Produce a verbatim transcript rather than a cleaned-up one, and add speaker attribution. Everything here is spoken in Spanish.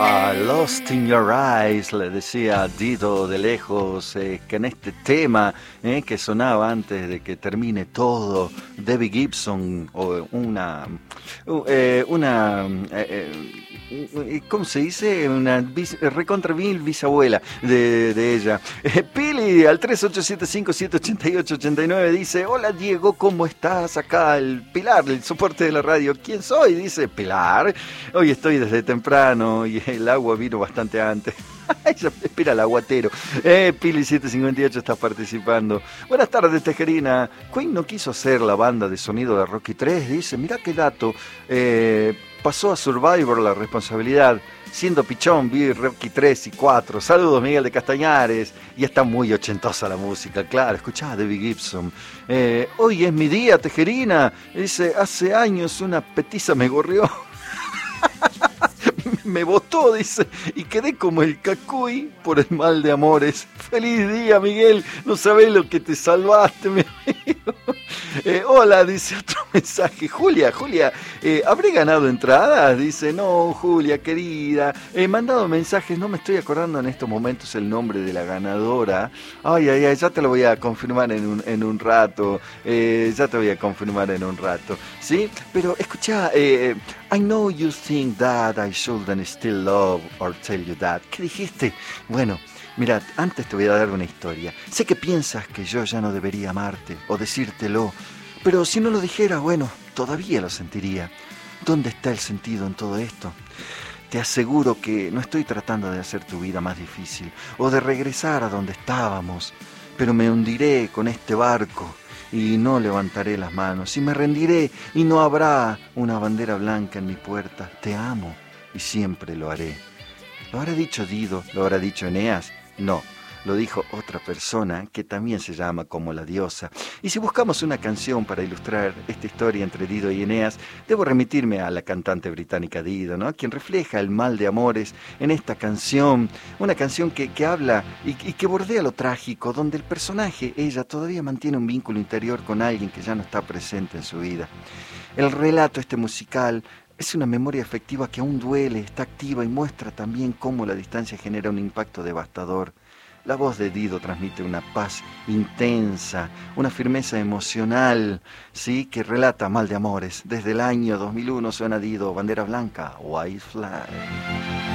Speaker 1: Ah, Lost in Your Eyes, le decía Dido de lejos, eh, que en este tema eh, que sonaba antes de que termine todo, Debbie Gibson, o una, uh, eh, una, eh, eh, ¿cómo se dice? Una bis, recontra mil bisabuela de, de ella. Eh, Pili, al tres ocho siete cinco siete ocho ocho ocho nueve dice, hola Diego, ¿cómo estás? Acá el Pilar, el soporte de la radio. ¿Quién soy? Dice Pilar. Hoy estoy desde temprano y el agua vino bastante antes. Espera el aguatero. Eh, Pili siete cincuenta y ocho está participando. Buenas tardes, Tejerina. Queen no quiso hacer la banda de sonido de Rocky tres. Dice, mirá qué dato. Eh, pasó a Survivor la responsabilidad. Siendo pichón, vi Rocky tres y cuatro. Saludos, Miguel de Castañares. Y está muy ochentosa la música, claro. Escuchá a Debbie Gibson. Eh, hoy es mi día, Tejerina. Dice, hace años una petiza me gorrió. Me botó, dice, y quedé como el cacuy por el mal de amores. Feliz día, Miguel, no sabés lo que te salvaste, mi amigo. Eh, hola, dice otro mensaje. Julia, Julia, eh, ¿habré ganado entradas? Dice, no, Julia, querida. He mandado mensajes, no me estoy acordando en estos momentos el nombre de la ganadora. Ay, ay, ay, ya te lo voy a confirmar en un, en un rato. Eh, ya te voy a confirmar en un rato, ¿sí? Pero escucha, eh, I know you think that I shouldn't still love or tell you that. ¿Qué dijiste? Bueno, mirad, antes te voy a dar una historia. Sé que piensas que yo ya no debería amarte o decírtelo, pero si no lo dijera, bueno, todavía lo sentiría. ¿Dónde está el sentido en todo esto? Te aseguro que no estoy tratando de hacer tu vida más difícil o de regresar a donde estábamos, pero me hundiré con este barco y no levantaré las manos y me rendiré y no habrá una bandera blanca en mi puerta. Te amo y siempre lo haré. ¿Lo habrá dicho Dido? ¿Lo habrá dicho Eneas? No, lo dijo otra persona que también se llama como la diosa. Y si buscamos una canción para ilustrar esta historia entre Dido y Eneas, debo remitirme a la cantante británica Dido, ¿no? Quien refleja el mal de amores en esta canción, una canción que, que habla y, y que bordea lo trágico, donde el personaje, ella, todavía mantiene un vínculo interior con alguien que ya no está presente en su vida. El relato este musical es una memoria afectiva que aún duele, está activa y muestra también cómo la distancia genera un impacto devastador. La voz de Dido transmite una paz intensa, una firmeza emocional, sí, que relata mal de amores. Desde el año dos mil uno suena Dido, Bandera Blanca, White Flag.